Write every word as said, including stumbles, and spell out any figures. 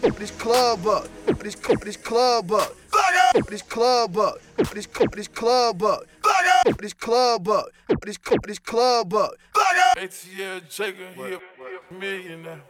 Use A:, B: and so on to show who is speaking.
A: this club up. This this club up. This club up. This this club up. This club up. This this club up.
B: A T L Jacob, he a millionaire.